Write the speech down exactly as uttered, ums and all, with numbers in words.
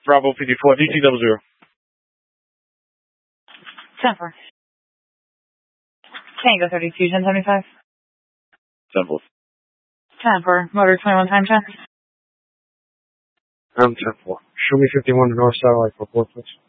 Bravo fifty-four, D T double zero. ten four. Tango thirty-two, ten seventy-five. ten four. ten four, motor twenty-one time check. I'm ten four. Show me fifty-one North Satellite for four, please.